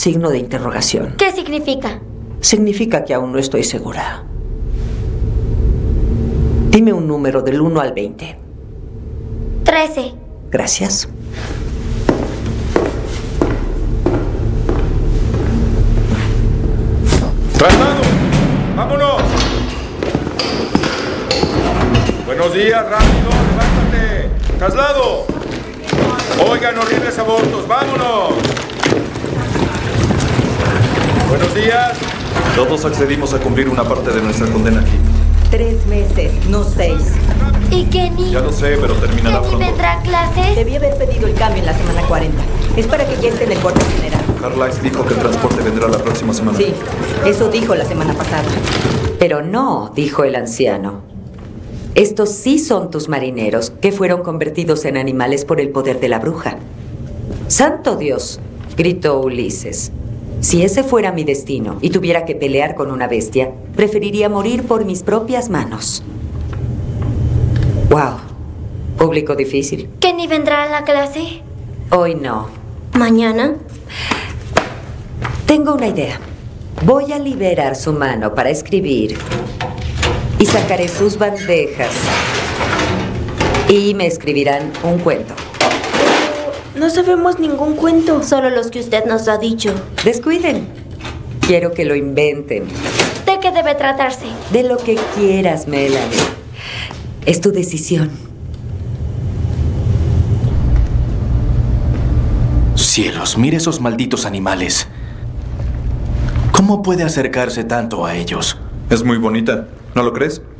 Signo de interrogación. ¿Qué significa? Significa que aún no estoy segura. Dime un número del 1 al 20. 13. Gracias. ¡Traslado! ¡Vámonos! Buenos días, rápido, levántate. ¡Traslado! Oigan, horribles abortos, vámonos. Buenos días. Todos accedimos a cumplir una parte de nuestra condena aquí. 3 meses, no 6. ¿Y Kenny? Ya lo sé, pero terminará ¿Kenny pronto. vendrá a clases? Debí haber pedido el cambio en la semana 40. Es para que ya esté en el cuarto general. Carlisle dijo que el transporte vendrá la próxima semana. Sí, eso dijo la semana pasada. Pero no, dijo el anciano. Estos sí son tus marineros, que fueron convertidos en animales por el poder de la bruja. ¡Santo Dios!, gritó Ulises. Si ese fuera mi destino y tuviera que pelear con una bestia, preferiría morir por mis propias manos. ¡Wow! Público difícil. ¿Kenny vendrá a la clase? Hoy no. ¿Mañana? Tengo una idea. Voy a liberar su mano para escribir y sacaré sus bandejas y me escribirán un cuento. No sabemos ningún cuento. Solo los que usted nos ha dicho. Descuiden. Quiero que lo inventen. ¿De qué debe tratarse? De lo que quieras, Melanie. Es tu decisión. Cielos, mire esos malditos animales. ¿Cómo puede acercarse tanto a ellos? Es muy bonita, ¿no lo crees?